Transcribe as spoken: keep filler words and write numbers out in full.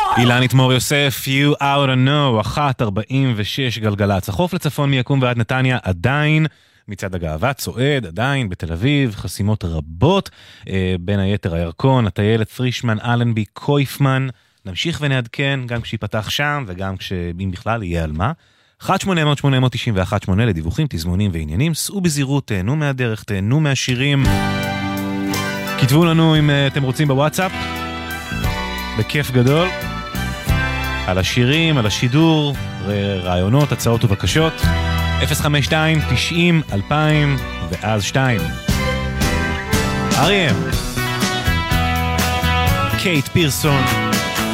אילנית מור יוסף, You Out of Know, אחת ארבעים ושש גלגלצ. החוף לצפון מיקום ועד נתניה עדיין, מצד הגאווה צועד, עדיין בתל אביב, חסימות רבות, אה, בין היתר הירקון, הטיילת פרישמן, אלנבי, קויפמן, נמשיך ונעדכן גם כשיפתח שם וגם כשאם בכלל יהיה על מה. אחת שמונה אפס אפס שמונה תשע אחת שמונה לדיווחים, תזמונים ועניינים, סעו בזירות, תהנו מהדרך, תהנו מהשירים. כתבו לנו אם אתם רוצים בוואטסאפ, בכיף גדול, על השירים, על השידור, רעיונות, הצעות ובקשות. אפס חמש שתיים תשעים אלפיים ואז שתיים. אריה, קייט פירסון.